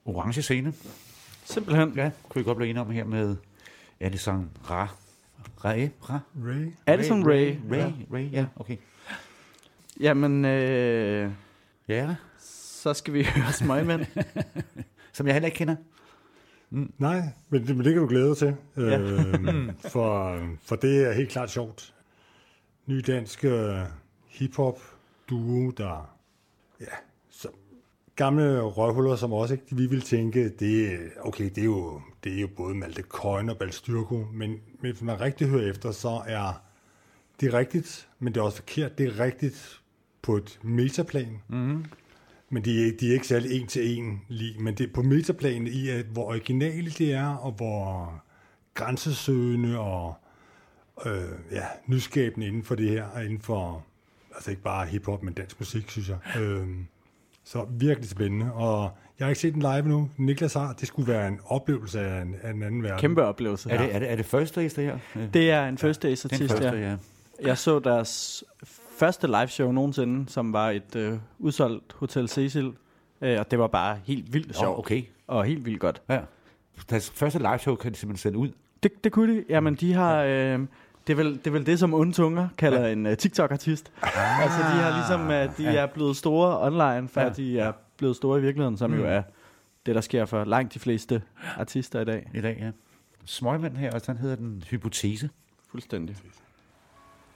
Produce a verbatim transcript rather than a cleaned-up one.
Orange scene. Simpelthen. Ja, kunne vi godt blive enige om her med Addison Ra. Ray? Ra? Ray? Addison Rae. Ray, Ray, Ray, ja, okay. Jamen, øh, Ja, så skal vi høre Smøgmænd. som jeg heller ikke kender. Mm. Nej, men det, men det kan du glæde dig til, Ja. øh, for, for det er helt klart sjovt. Ny dansk øh, hip-hop duo, der, ja, så gamle røvhuller, som også ikke vi vil tænke, det, okay, det er jo, det er jo både Malte Coyne og Balstyrko, men, men hvis man rigtig hører efter, så er det rigtigt, men det er også forkert. Det er rigtigt på et metaplan, Mm-hmm. men de er, de er ikke særlig en til en lige, men det er på metaplanen i, at hvor originale det er, og hvor grænsesøgende og øh, ja, nyskabende inden for det her, inden for, altså ikke bare hiphop, men dansk musik, synes jeg. Øh, så virkelig spændende, og jeg har ikke set den live nu. Niklas har, det skulle være en oplevelse af en, af en anden verden. Kæmpe oplevelse. Er det, er det, er det First Days, det her? Det er en First Days Den artist, første, ja. ja. Jeg så deres første liveshow nogensinde, som var et øh, udsolgt Hotel Cecil, øh, og det var bare helt vildt sjovt. Oh, okay. Og helt vildt godt. Ja. Deres første live show kan de simpelthen sende ud. Det, det kunne de. Jamen, de har... Øh, det, er vel, det er vel det, som onde tunger kalder ja. en uh, TikTok-artist. Ah, altså, de har ligesom... Uh, de ja. er blevet store online, før ja. de er blevet store i virkeligheden, som mm. jo er det, der sker for langt de fleste artister i dag. I dag, ja. Smøgmænd her, og sådan hedder den Hypotese. Fuldstændig.